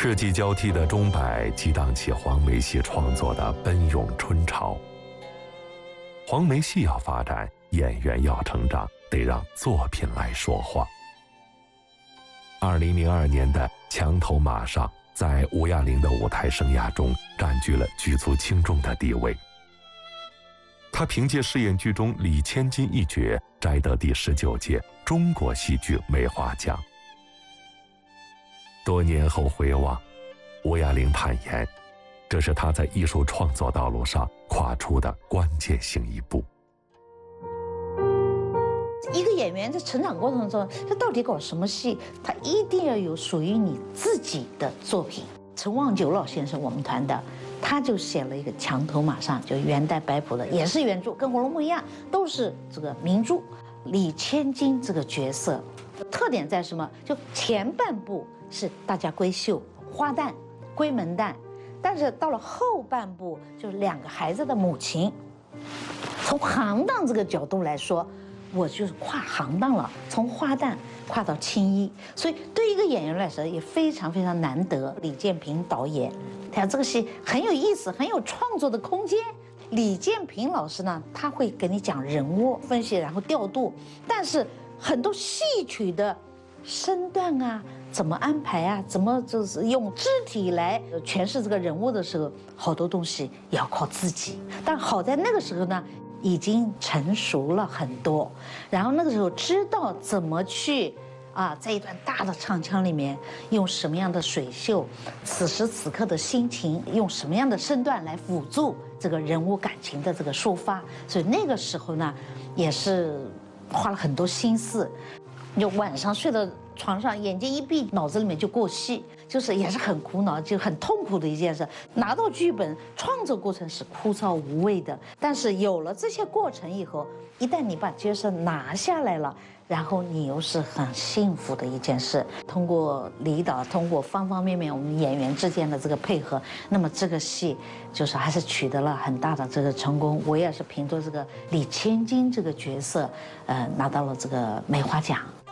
世纪交替的钟摆激荡起黄梅戏创作的奔涌春潮。黄梅戏要发展，演员要成长，得让作品来说话。2002年的《墙头马上》在吴亚玲的舞台生涯中占据了举足轻重的地位。她凭借饰演剧中李千金一角，摘得第19届中国戏剧梅花奖。多年后回望，吴亚玲坦言，这是她在艺术创作道路上跨出的关键性一步。 一个演员在成长过程中，他到底搞什么戏，他一定要有属于你自己的作品。陈望九老先生，我们团的，他就写了一个《墙头马上》，就元代白朴的，也是原著，跟《红楼梦》一样，都是这个名著。李千金这个角色，特点在什么？就前半部是大家闺秀、花旦、闺门旦，但是到了后半部，就是2个孩子的母亲。从行当这个角度来说，我就是跨行当了，从花旦跨到青衣，所以对一个演员来说也非常非常难得。李建平导演，他这个戏很有意思，很有创作的空间。李建平老师呢，他会给你讲人物分析，然后调度，但是很多戏曲的身段啊，怎么安排啊，怎么就是用肢体来诠释这个人物的时候，好多东西也要靠自己。但好在那个时候呢，已经成熟了很多，然后那个时候知道怎么去在一段大的唱腔里面用什么样的水袖，此时此刻的心情用什么样的身段来辅助这个人物感情的这个抒发，所以那个时候呢，也是花了很多心思。就晚上睡到床上，眼睛一闭，脑子里面就过戏，就是也是很苦恼，就很痛苦的一件事。拿到剧本，创作过程是枯燥无味的，但是有了这些过程以后，一旦你把角色拿下来了，然后你又是很幸福的一件事。通过李导，通过方方面面我们演员之间的这个配合，那么这个戏就是还是取得了很大的这个成功。我也是凭着这个李千金这个角色，拿到了这个梅花奖。